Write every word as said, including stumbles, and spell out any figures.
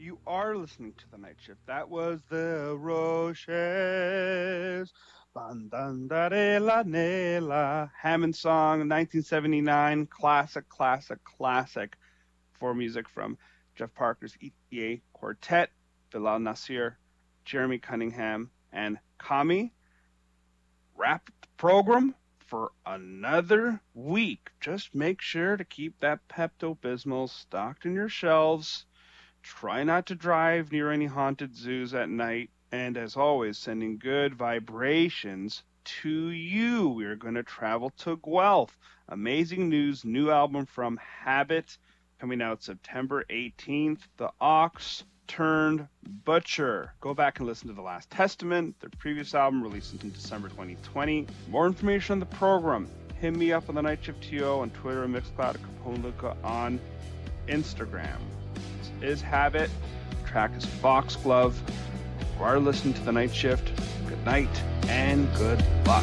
You are listening to the Night Shift. That was the Roches. Bandandarela Nela. Hammond song, nineteen seventy-nine. Classic, classic, classic. For music from Jeff Parker's E A Quartet, Bilal Nasir, Jeremy Cunningham, and Kami. Wrap the program for another week. Just make sure to keep that Pepto Bismol stocked in your shelves. Try not to drive near any haunted zoos at night. And as always, sending good vibrations to you. We are going to travel to Guelph. Amazing news, new album from Habit coming out September eighteenth. The Ox Turned Butcher. Go back and listen to The Last Testament, their previous album released in December twenty twenty. More information on the program, hit me up on the Night Shift T O on Twitter and Mixcloud, Capone Luca on Instagram. Is Habit. The track is Foxglove. You are listening to the Night Shift. Good night and good luck.